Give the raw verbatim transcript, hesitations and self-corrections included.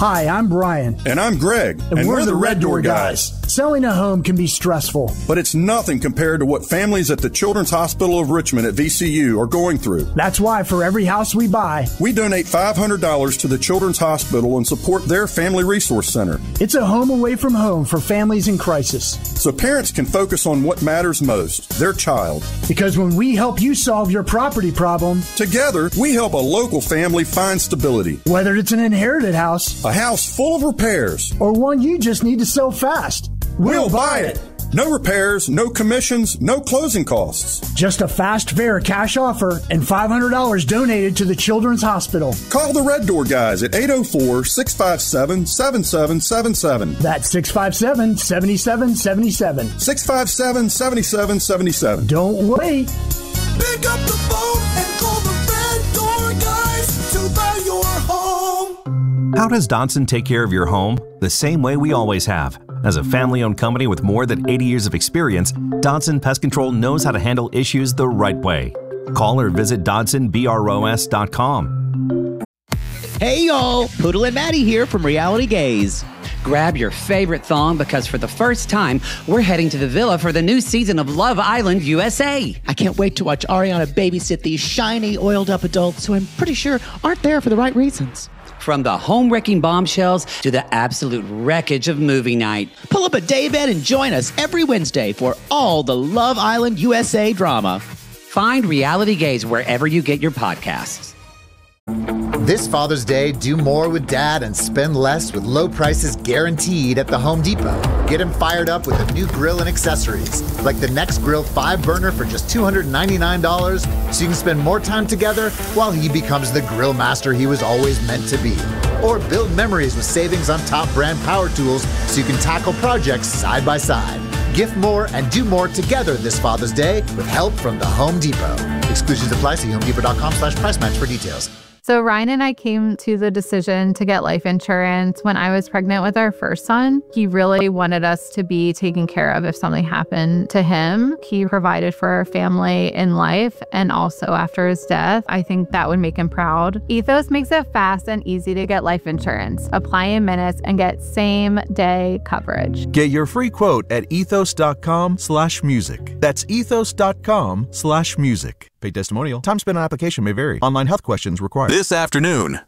Hi, I'm Brian. And I'm Greg. And, and we're, we're the Red Door guys. guys. Selling a home can be stressful. But it's nothing compared to what families at the Children's Hospital of Richmond at V C U are going through. That's why for every house we buy, we donate five hundred dollars to the Children's Hospital and support their Family Resource Center. It's a home away from home for families in crisis. So parents can focus on what matters most, their child. Because when we help you solve your property problem, together we help a local family find stability. Whether it's an inherited house, a house full of repairs, or one you just need to sell fast, we'll, we'll buy it. No repairs, no commissions, no closing costs. Just a fast, fair cash offer and five hundred dollars donated to the Children's Hospital. Call the Red Door guys at eight oh four, six five seven, seven seven seven seven. That's six five seven, seven seven seven seven. six five seven, seven seven seven seven. Don't wait. Pick up the phone and call the Red Door guys to buy your home. How does Dodson take care of your home? The same way we always have. As a family-owned company with more than eighty years of experience, Dodson Pest Control knows how to handle issues the right way. Call or visit Dodson Bros dot com. Hey y'all, Poodle and Maddie here from Reality Gaze. Grab your favorite thong because for the first time, we're heading to the villa for the new season of Love Island U S A. I can't wait to watch Ariana babysit these shiny, oiled-up adults who I'm pretty sure aren't there for the right reasons. From the home-wrecking bombshells to the absolute wreckage of movie night. Pull up a daybed and join us every Wednesday for all the Love Island U S A drama. Find Reality Gaze wherever you get your podcasts. This Father's Day, do more with Dad and spend less with low prices guaranteed at the Home Depot. Get him fired up with a new grill and accessories, like the Next Grill five burner for just two hundred ninety-nine dollars, so you can spend more time together while he becomes the grill master he was always meant to be. Or build memories with savings on top brand power tools so you can tackle projects side by side. Gift more and do more together this Father's Day with help from the Home Depot. Exclusions apply. See homedepot.com slash price match for details. So Ryan and I came to the decision to get life insurance when I was pregnant with our first son. He really wanted us to be taken care of if something happened to him. He provided for our family in life and also after his death. I think that would make him proud. Ethos makes it fast and easy to get life insurance. Apply in minutes and get same day coverage. Get your free quote at ethos.com slash music. That's ethos.com slash music. Paid testimonial. Time spent on application may vary. Online health questions required. This afternoon